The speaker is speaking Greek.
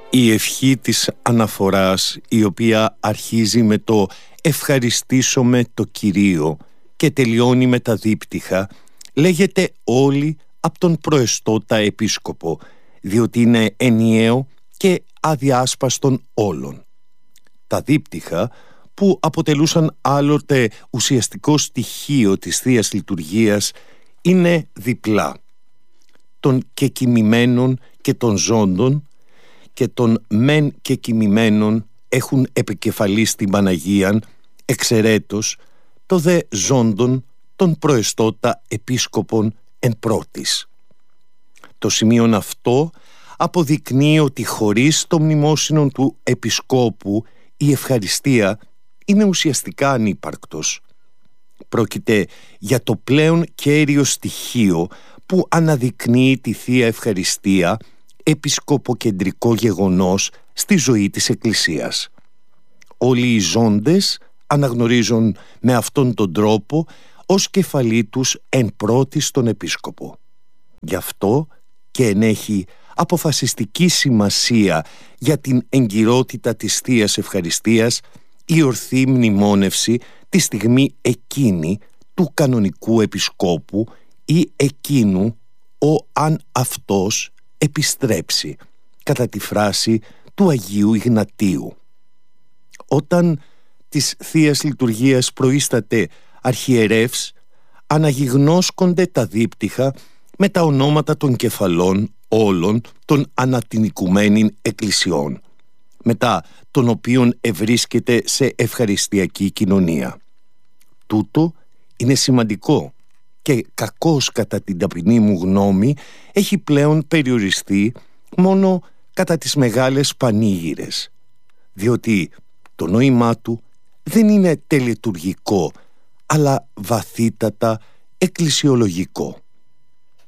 Η ευχή της αναφοράς, η οποία αρχίζει με το «ευχαριστήσομαι το Κυρίο» και τελειώνει με τα δίπτυχα, λέγεται όλη από τον προεστώτα επίσκοπο, διότι είναι ενιαίο και αδιάσπαστον όλων. Τα δίπτυχα, που αποτελούσαν άλλοτε ουσιαστικό στοιχείο της Θείας Λειτουργίας, είναι διπλά. Των κεκοιμημένων και των ζώντων, και των μεν κεκοιμημένων έχουν επικεφαλή στην Παναγίαν, εξαιρέτως το δε ζώντων των προεστώτα επίσκοπων εν πρώτης. Το σημείο αυτό αποδεικνύει ότι χωρίς το μνημόσυνο του επισκόπου η ευχαριστία είναι ουσιαστικά ανύπαρκτος. Πρόκειται για το πλέον κέριο στοιχείο που αναδεικνύει τη Θεία Ευχαριστία επισκοποκεντρικό γεγονός στη ζωή της Εκκλησίας. Όλοι οι ζώντες αναγνωρίζουν με αυτόν τον τρόπο ως κεφαλή τους εν πρώτη στον επίσκοπο. Γι' αυτό και ενέχει αποφασιστική σημασία για την εγκυρότητα της Θείας Ευχαριστίας η ορθή μνημόνευση τη στιγμή εκείνη του κανονικού επισκόπου ή εκείνου αν αυτός επιστρέψει, κατά τη φράση του Αγίου Ιγνατίου. Όταν της Θείας Λειτουργίας προείσταται αρχιερεύς, αναγιγνώσκονται τα δίπτυχα με τα ονόματα των κεφαλών όλων των ανατινικουμένων εκκλησιών, μετά των οποίων ευρίσκεται σε ευχαριστιακή κοινωνία. Τούτο είναι σημαντικό και κακώς, κατά την ταπεινή μου γνώμη, έχει πλέον περιοριστεί μόνο κατά τις μεγάλες πανήγυρες, διότι το νόημά του δεν είναι τελετουργικό, αλλά βαθύτατα εκκλησιολογικό.